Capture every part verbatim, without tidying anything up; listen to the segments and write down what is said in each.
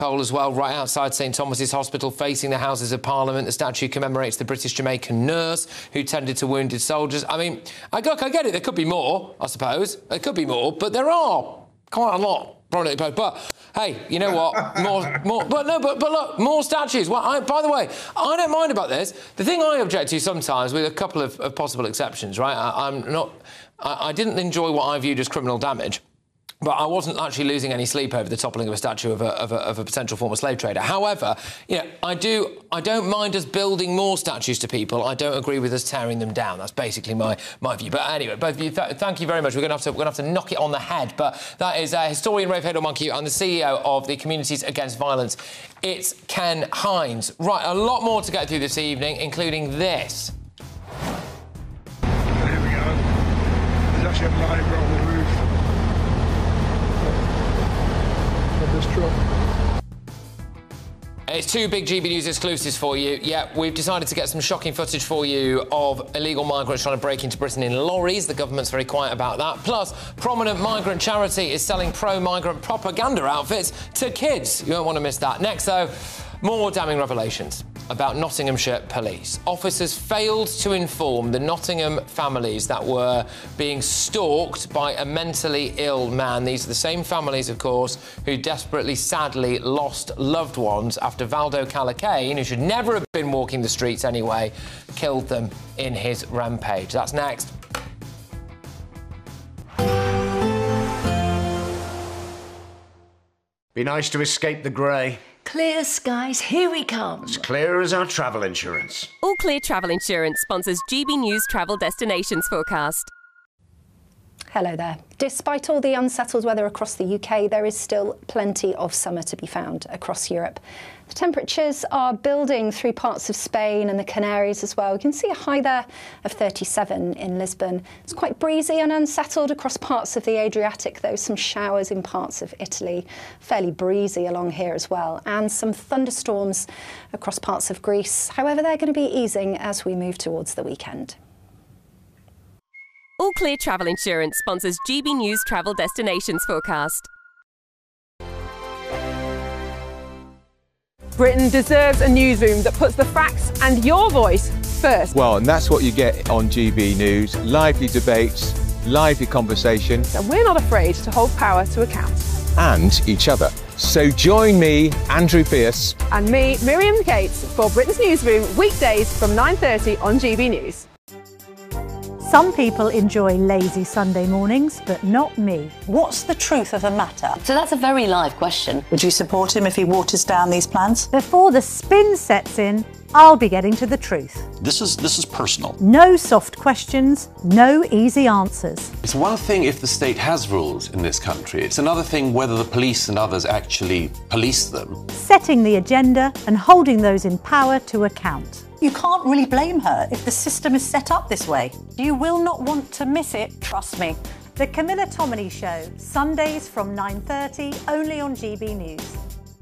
Pole as well, right outside St Thomas's Hospital, facing the Houses of Parliament. The statue commemorates the British Jamaican nurse who tended to wounded soldiers. I mean, I, look, I get it, there could be more, I suppose. There could be more, but there are quite a lot. But hey, you know what? More, more. But no, but but look, more statues. Well, I, by the way, I don't mind about this. The thing I object to sometimes, with a couple of, of possible exceptions, right? I, I'm not. I, I didn't enjoy what I viewed as criminal damage. But I wasn't actually losing any sleep over the toppling of a statue of a, of a, of a potential former slave trader. However, you know, I do, I don't mind us building more statues to people. I don't agree with us tearing them down. That's basically my, my view. But anyway, both of you, th thank you very much. We're going to have to, we're going to have to knock it on the head. But that is uh, historian Rafe Hadel-Montague and the C E O of the Communities Against Violence. It's Ken Hines. Right, a lot more to get through this evening, including this. Here we go. There's actually a live on the roof. It's two big G B News exclusives for you. Yeah, we've decided to get some shocking footage for you of illegal migrants trying to break into Britain in lorries. The government's very quiet about that. Plus, prominent migrant charity is selling pro-migrant propaganda outfits to kids. You won't want to miss that. Next, though, more damning revelations about Nottinghamshire police. Officers failed to inform the Nottingham families that were being stalked by a mentally ill man. These are the same families, of course, who desperately, sadly lost loved ones after Valdo Calacane, who should never have been walking the streets anyway, killed them in his rampage. That's next. Be nice to escape the grey. Clear skies, here we come. As clear as our travel insurance. All Clear Travel Insurance sponsors G B News Travel Destinations Forecast. Hello there. Despite all the unsettled weather across the U K, there is still plenty of summer to be found across Europe. The temperatures are building through parts of Spain and the Canaries as well. You can see a high there of thirty-seven in Lisbon. It's quite breezy and unsettled across parts of the Adriatic, though. Some showers in parts of Italy. Fairly breezy along here as well. And some thunderstorms across parts of Greece. However, they're going to be easing as we move towards the weekend. All Clear Travel Insurance sponsors G B News Travel Destinations Forecast. Britain deserves a newsroom that puts the facts and your voice first. Well, and that's what you get on G B News. Lively debates, lively conversation. And we're not afraid to hold power to account. And each other. So join me, Andrew Pierce. And me, Miriam Cates, for Britain's Newsroom, weekdays from nine thirty on G B News. Some people enjoy lazy Sunday mornings, but not me. What's the truth of the matter? So that's a very live question. Would you support him if he waters down these plans? Before the spin sets in, I'll be getting to the truth. This is this is personal. No soft questions, no easy answers. It's one thing if the state has rules in this country. It's another thing whether the police and others actually police them. Setting the agenda and holding those in power to account. You can't really blame her if the system is set up this way. You will not want to miss it, trust me. The Camilla Tominey Show, Sundays from nine thirty, only on G B News.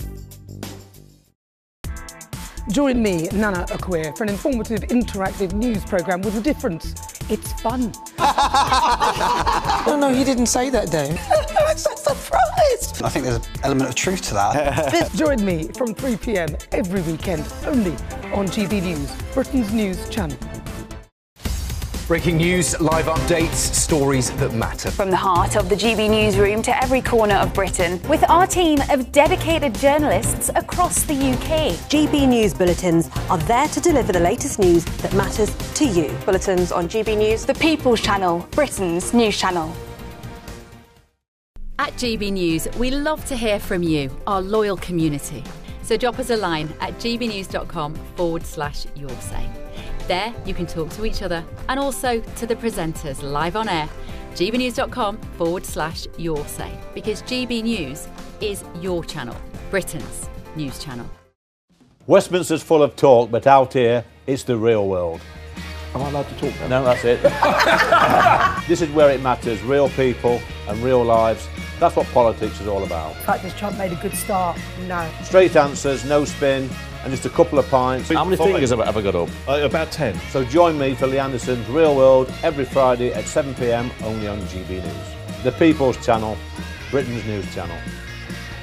Join me, Nana Akwe, for an informative, interactive news programme with a difference. It's fun. No, no, he didn't say that, Dave. I'm so surprised. I think there's an element of truth to that. Join me from three p m every weekend, only on G B News, Britain's news channel. Breaking news, live updates, stories that matter. From the heart of the G B Newsroom to every corner of Britain, with our team of dedicated journalists across the U K. G B News Bulletins are there to deliver the latest news that matters to you. Bulletins on G B News, the People's Channel, Britain's news channel. At G B News, we love to hear from you, our loyal community. So drop us a line at gbnews.com forward slash your say. There, you can talk to each other and also to the presenters live on air. gbnews.com forward slash your say. Because G B News is your channel, Britain's news channel. Westminster's full of talk, but out here, it's the real world. Am I allowed to talk now? No, that's it. This is where it matters, real people and real lives. That's what politics is all about. The fact that Trump made a good start, no. Straight answers, no spin, and just a couple of pints. How many fingers have I got up? Uh, about ten. So join me for Lee Anderson's Real World every Friday at seven p m only on G B News. The People's Channel, Britain's news channel.